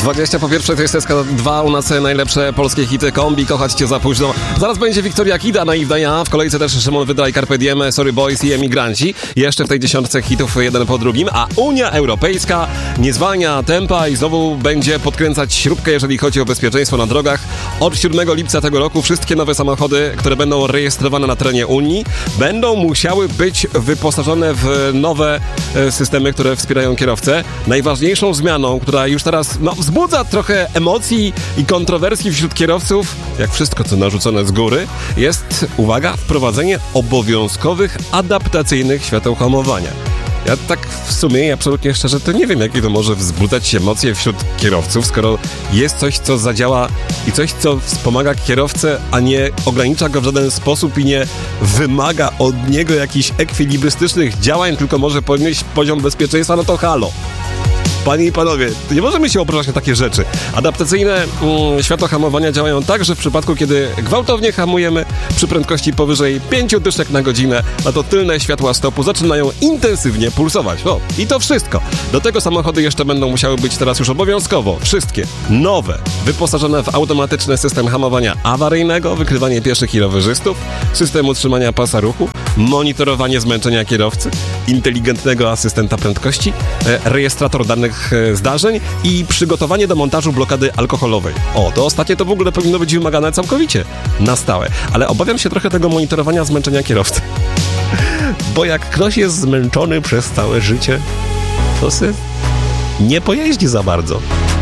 20 po pierwsze to jest SK2, u nas najlepsze polskie hity, Kombi, Kochać Cię za późno. Zaraz będzie Wiktoria Kida, Naiwna Ja, w kolejce też Szymon Wydra i Carpe Diem, Sorry Boys i Emigranci. Jeszcze w tej dziesiątce hitów jeden po drugim, a Unia Europejska nie zwalnia tempa i znowu będzie podkręcać śrubkę, jeżeli chodzi o bezpieczeństwo na drogach. Od 7 lipca tego roku wszystkie nowe samochody, które będą rejestrowane na terenie Unii, będą musiały być wyposażone w nowe systemy, które wspierają kierowcę. Najważniejszą zmianą, która już teraz wzbudza trochę emocji i kontrowersji wśród kierowców, jak wszystko co narzucone z góry, jest, uwaga, wprowadzenie obowiązkowych, adaptacyjnych świateł hamowania. Ja tak w sumie, absolutnie szczerze, to nie wiem, jakie to może wzbudzać emocje wśród kierowców, skoro jest coś, co zadziała i coś, co wspomaga kierowcę, a nie ogranicza go w żaden sposób i nie wymaga od niego jakichś ekwilibrystycznych działań, tylko może podnieść poziom bezpieczeństwa, no to halo. Panie i panowie, nie możemy się obrażać na takie rzeczy. Adaptacyjne światła hamowania działają tak, że w przypadku, kiedy gwałtownie hamujemy przy prędkości powyżej 5 dyszek na godzinę, to tylne światła stopu zaczynają intensywnie pulsować. I to wszystko. Do tego samochody jeszcze będą musiały być teraz już obowiązkowo wszystkie nowe, wyposażone w automatyczny system hamowania awaryjnego, wykrywanie pieszych i rowerzystów, system utrzymania pasa ruchu, monitorowanie zmęczenia kierowcy, inteligentnego asystenta prędkości, rejestrator danych zdarzeń i przygotowanie do montażu blokady alkoholowej. To ostatnie to w ogóle powinno być wymagane całkowicie, na stałe. Ale obawiam się trochę tego monitorowania zmęczenia kierowcy. Bo jak ktoś jest zmęczony przez całe życie, to nie pojeździ za bardzo.